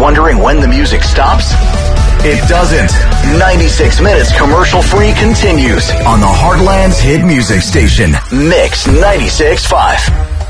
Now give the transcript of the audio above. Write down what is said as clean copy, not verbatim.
wondering when the music stops? It doesn't. 96 minutes commercial-free continues on the Heartland's hit music station, Mix 96.5.